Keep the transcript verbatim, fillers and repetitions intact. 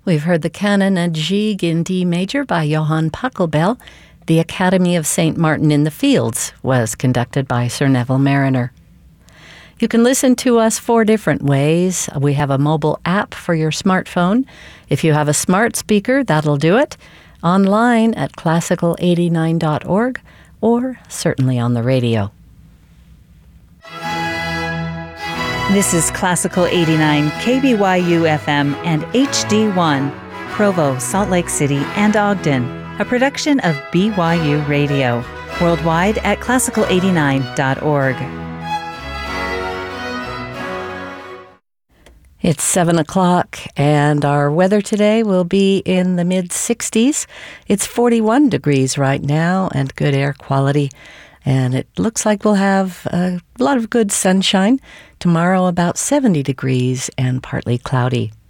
We've heard the Canon and Gigue in D major by Johann Pachelbel. The Academy of Saint Martin in the Fields was conducted by Sir Neville Mariner. You can listen to us four different ways. We have a mobile app for your smartphone. If you have a smart speaker, that'll do it. Online at classical eighty-nine dot org or certainly on the radio. This is Classical eighty-nine, K B Y U F M and H D one, Provo, Salt Lake City, and Ogden, a production of B Y U Radio, worldwide at classical eighty-nine dot org. It's seven o'clock, and our weather today will be in the mid-sixties. It's forty-one degrees right now and good air quality. And it looks like we'll have a lot of good sunshine. Tomorrow about seventy degrees and partly cloudy.